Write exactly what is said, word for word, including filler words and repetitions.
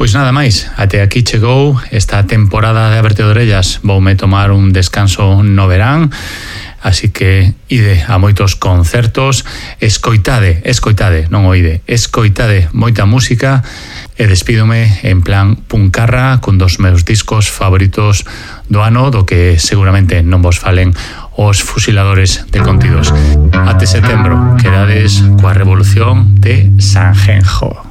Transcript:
Pois nada máis, até aquí chegou esta temporada de Aberte de Orellas. Voume tomar un descanso no verán, así que ide a moitos concertos, escoitade, escoitade, non oide, escoitade moita música e despídome en plan puncarra con dos meus discos favoritos do ano, do que seguramente non vos falen os fusiladores de contidos. Até setembro, quedades coa revolución de Sanjenjo.